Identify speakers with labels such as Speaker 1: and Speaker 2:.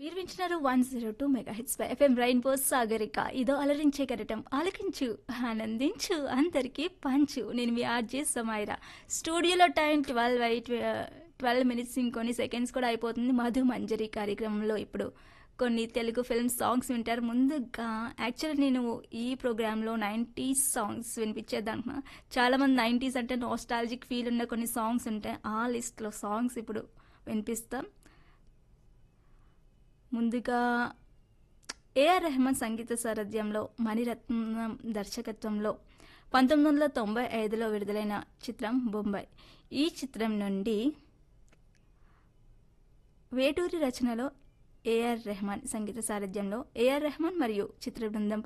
Speaker 1: మీరు వింటున్నారు 102 mega hits by FM rainbow Sagarika. ఇదో అలరించే కరటం ఆలకించు ఆనందించు అందరికీ పంచు. నేను మీ ఆర్జే సమైరా. స్టూడియోలో టైం 12 మినిట్స్ ఇంకొన్ని సెకండ్స్ కూడా అయిపోతుంది. మధు మంజరి కార్యక్రమంలో ఇప్పుడు కొన్ని తెలుగు ఫిల్మ్ సాంగ్స్ వింటారు. ముందుగా యాక్చువల్లీ నేను ఈ ప్రోగ్రాంలో 90s సాంగ్స్ వినిపించేద్దాం. చాలామంది 90s అంటే నాస్టాలజిక్ ఫీల్ ఉన్న కొన్ని సాంగ్స్ ఉంటాయి. ఆ లిస్ట్లో సాంగ్స్ ఇప్పుడు వినిపిస్తాం. ముందుగా ఏఆర్ రెహమాన్ సంగీత సారథ్యంలో మణిరత్నం దర్శకత్వంలో 1995లో విడుదలైన చిత్రం బొంబాయి. ఈ చిత్రం నుండి వేటూరి రచనలో ఏఆర్ రెహమాన్ సంగీత సారథ్యంలో ఏఆర్ రెహమాన్ మరియు చిత్ర బృందం